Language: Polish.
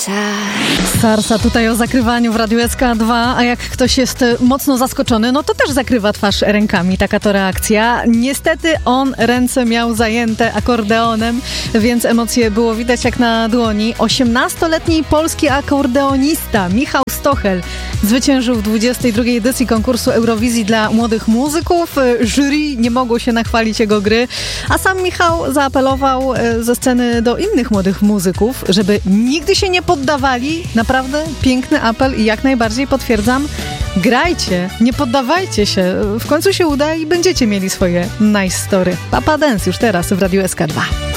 Sarsa tutaj o zakrywaniu w Radiu SK2, a jak ktoś jest mocno zaskoczony, no to też zakrywa twarz rękami. Taka to reakcja. Niestety on ręce miał zajęte akordeonem, więc emocje było widać jak na dłoni. 18-letni polski akordeonista Michał Stochel zwyciężył w 22. edycji konkursu Eurowizji dla młodych muzyków. Jury nie mogło się nachwalić jego gry, a sam Michał zaapelował ze sceny do innych młodych muzyków, żeby nigdy się nie poddawali. Naprawdę piękny apel i jak najbardziej potwierdzam, grajcie, nie poddawajcie się. W końcu się uda i będziecie mieli swoje nice story. Papa Dance już teraz w Radiu SK2.